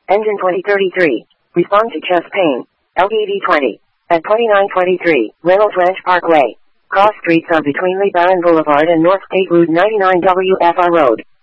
Engine 2033. Respond to chest pain. LDV 20. At 2923, Reynolds Ranch Parkway. Cross streets are between Lee Barron Boulevard and North State Route 99 WFR Road.